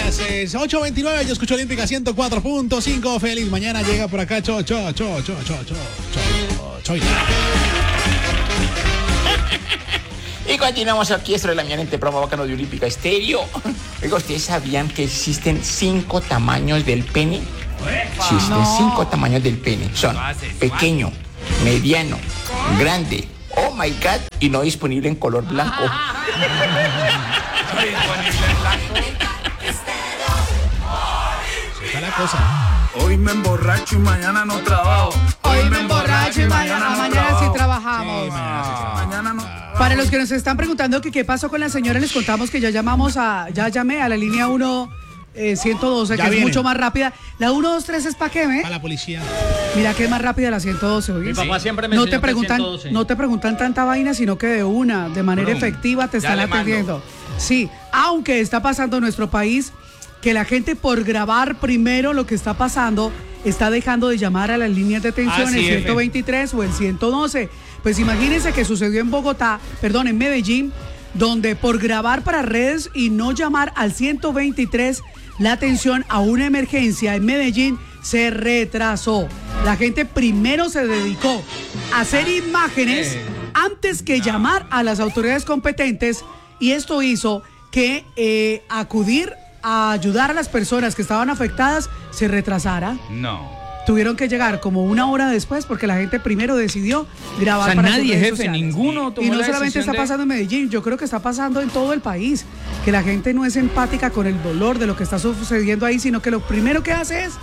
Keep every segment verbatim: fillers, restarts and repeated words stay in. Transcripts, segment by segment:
días. Es ocho veintinueve, yo escucho Olímpica ciento cuatro punto cinco. Feliz mañana, llega por acá. Cho, cho, cho, cho, cho, cho, cho, cho. Y continuamos aquí, esto es la mañana en promo bacano de Olímpica Estéreo. Oiga, ¿ustedes sabían que existen cinco tamaños del pene? Existen no. cinco tamaños del pene. Son pequeño, mediano, grande, oh my God, y no disponible en color blanco. No disponible en blanco. Está la cosa. Hoy me emborracho y mañana no trabajo. Hoy, Hoy me emborracho y mañana, mañana, mañana sí trabajamos. Sí, mañana sí trabajamos. Mañana no. Para los que nos están preguntando que qué pasó con la señora, les contamos que ya llamamos a, ya llamé a la línea uno ciento doce, ya que viene. Es mucho más rápida. La ciento veintitrés es para qué, ¿eh? Para la policía. Mira que es más rápida la ciento doce, ¿oís? Mi papá siempre me no te enseñó preguntan, ciento doce. No te preguntan tanta vaina, sino que de una, de manera Brum. efectiva te están atendiendo. Sí, aunque está pasando en nuestro país que la gente por grabar primero lo que está pasando está dejando de llamar a las líneas de atención, ah, sí, el ciento veintitrés o el ciento doce. Pues imagínense que sucedió en Bogotá, perdón, en Medellín, donde por grabar para redes y no llamar al ciento veintitrés, la atención a una emergencia en Medellín se retrasó. La gente primero se dedicó a hacer imágenes antes que llamar a las autoridades competentes, y esto hizo que eh, acudir a ayudar a las personas que estaban afectadas se retrasara. No. Tuvieron que llegar como una hora después porque la gente primero decidió grabar. O sea, para nadie, jefe, sociales. ninguno tomó Y no la solamente está de... pasando en Medellín, yo creo que está pasando en todo el país, que la gente no es empática con el dolor de lo que está sucediendo ahí, sino que lo primero que hace es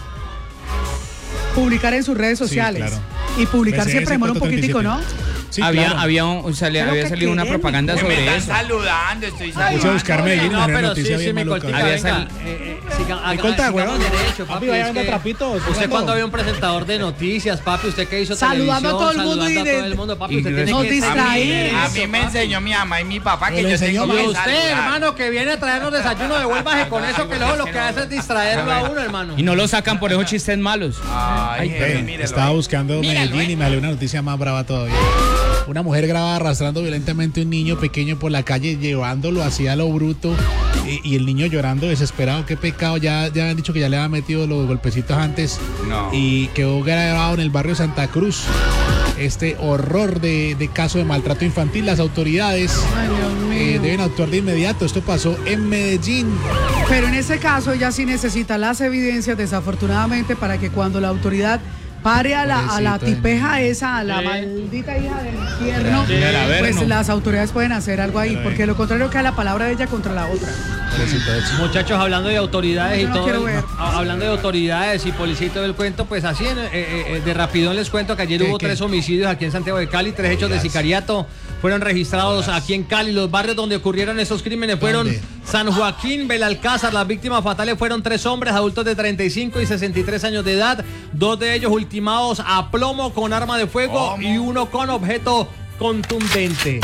publicar en sus redes sociales. Sí, claro. Y publicar B C S siempre demora un poquitico, ¿no? Sí, había, claro. había, un, salía, había salido una propaganda me sobre están eso. saludando, estoy saludando. Puse a buscar Medellín, no, pero sí, sí, mi coltica. Había salido. Eh, eh, mi colta, huevón. Papi, vaya a trapitos. Usted cuando había un presentador de noticias, papi, usted que hizo saludando a todo el mundo saludando y de... a todo el mundo, papi, usted tiene no que distraer. A mí me enseñó mi mamá y mi papá que yo tengo que usted, saludar. Hermano, que viene a traernos desayuno, devuélvase con eso, que luego lo que hace es distraerlo a uno, hermano. Y no lo sacan por esos chistes malos. Ay, estaba buscando Medellín y me salió una noticia más brava todavía. Una mujer graba arrastrando violentamente a un niño pequeño por la calle, llevándolo hacia lo bruto, y, y el niño llorando desesperado. Qué pecado, ya, ya han dicho que ya le había metido los golpecitos antes. No. Y quedó grabado en el barrio Santa Cruz este horror de, de caso de maltrato infantil. Las autoridades eh, deben actuar de inmediato. Esto pasó en Medellín. Pero en ese caso ella sí necesita las evidencias, desafortunadamente, para que cuando la autoridad pare a la, a la tipeja esa, a la sí. maldita hija del infierno, sí, pues no. las autoridades pueden hacer algo ahí, porque lo contrario queda la palabra de ella contra la otra. Muchachos, hablando de autoridades Yo y no todo, hablando de autoridades y policía y todo el cuento, pues así eh, eh, de rapidón les cuento que ayer hubo ¿Qué? tres homicidios aquí en Santiago de Cali, tres hechos de sicariato fueron registrados aquí en Cali. Los barrios donde ocurrieron esos crímenes fueron ¿Dónde? San Joaquín, Belalcázar. Las víctimas fatales fueron tres hombres, adultos de treinta y cinco y sesenta y tres años de edad, dos de ellos ultimados a plomo con arma de fuego ¿Cómo? y uno con objeto contundente.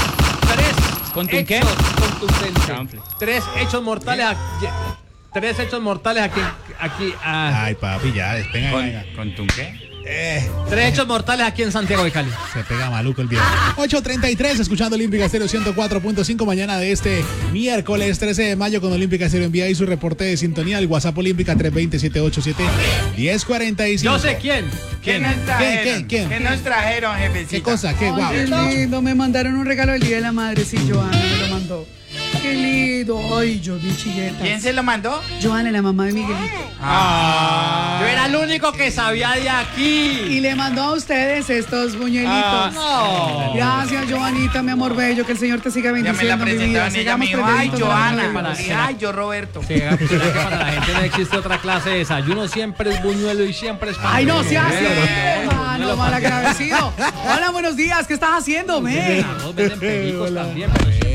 Tres ¿Contun hechos qué? contundentes. Tres hechos mortales. A, tres hechos mortales aquí. aquí a, Ay, papi, ya, venga, con, venga. ¿Contun qué? Eh, Tres hechos mortales aquí en Santiago de Cali. Se pega maluco el viernes. ocho treinta y tres, escuchando Olímpica Estéreo ciento cuatro punto cinco. Mañana de este miércoles trece de mayo con Olímpica Estéreo. Envía ahí su reporte de sintonía al WhatsApp Olímpica tres dos cero, siete ocho siete, uno cero cuatro cinco. Yo sé quién. ¿Quién nos trajeron? ¿Quién? ¿Quién? ¿Qué nos trajeron, jefecita? ¿Qué cosa? ¿Qué? Guau. Qué lindo, me mandaron un regalo del Día de la Madre. Sí, Joana me lo mandó. Qué lindo. Ay, yo vi chilletas. ¿Quién se lo mandó? Joana, la mamá de Miguelito. Ah, yo era el único que sabía de aquí. Y le mandó a ustedes estos buñuelitos. Ah, no. Gracias, Joanita, mi amor bello. Que el Señor te siga bendiciendo, mi vida. Ella me dijo, ay, Joana. Ay, yo, Roberto. ¿Será que para la gente no existe otra clase de desayuno? Siempre es buñuelo y siempre es pan. Ay, no seas así, hermano, mal agradecido. Hola, buenos días. ¿Qué estás haciendo, men? Dos venden pericos también,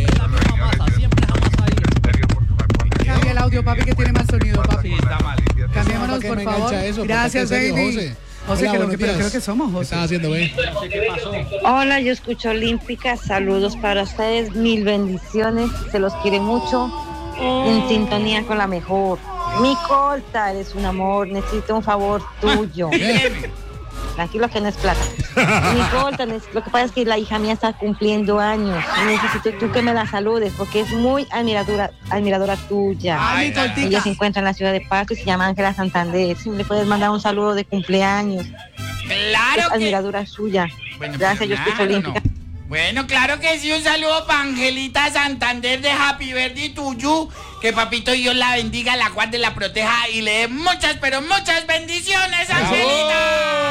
Cambia el audio, papi, que tiene mal sonido, papi. Sí, está mal. Cambiémonos, por favor. Eso? Gracias, baby. José, José, que lo que creo que somos, José. ¿Qué estás haciendo, güey? Hola, yo escucho Olímpica. Saludos para ustedes. Mil bendiciones. Se los quiere mucho. En sintonía con la mejor. Mi colta, eres un amor. Necesito un favor tuyo. tranquilo que no es plata. Nicole, tenés- lo que pasa es que la hija mía está cumpliendo años. Y necesito tú que me la saludes porque es muy admiradora, admiradora tuya. Ay, Ella Nicoltica. se encuentra en la ciudad de Pasto y se llama Ángela Santander. Si le puedes mandar un saludo de cumpleaños. Claro Es que... admiradora suya. Bueno, Gracias, pero yo escucho claro, Olímpica. no. Bueno, claro que sí, un saludo para Angelita Santander de Happy Birthday to you. Que papito Dios la bendiga, la guarde, la proteja y le dé muchas, pero muchas bendiciones, Angelita.